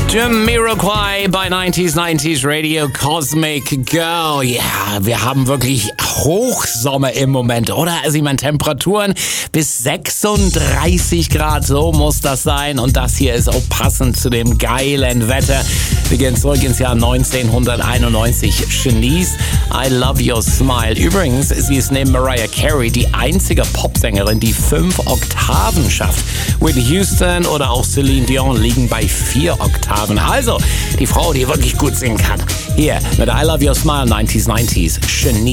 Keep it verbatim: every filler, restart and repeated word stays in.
Jamiroquai bei neunzig neunzig Radio Cosmic Girl. Ja, wir haben wirklich Hochsommer im Moment, oder? Also ich meine, Temperaturen bis sechsunddreißig Grad, so muss das sein. Und das hier ist auch passend zu dem geilen Wetter. Wir gehen zurück ins Jahr neunzehnhunderteinundneunzig. Shanice, I Love Your Smile. Übrigens, sie ist neben Mariah Carey die einzige Popsängerin, die fünf Oktaven schafft. Whitney Houston oder auch Celine Dion liegen bei vier Oktaven. Also, die Frau, die wirklich gut singen kann. Hier mit I Love Your Smile neunzig neunzig, Shanice.